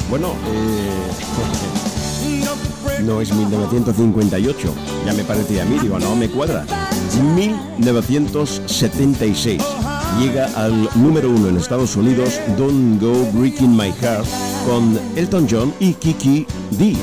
Bueno, no es 1958, ya me parecía a mí, digo, no me cuadra. 1976 llega al número 1 en Estados Unidos Don't Go Breaking My Heart con Elton John y Kiki Dee.